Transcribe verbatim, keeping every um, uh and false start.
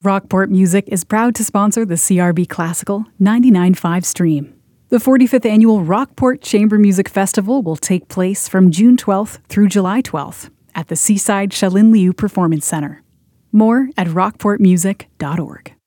Rockport Music is proud to sponsor the C R B Classical ninety-nine point five stream. The forty-fifth Annual Rockport Chamber Music Festival will take place from June twelfth through July twelfth at the Seaside Shalin Liu Performance Center. More at rockport music dot org.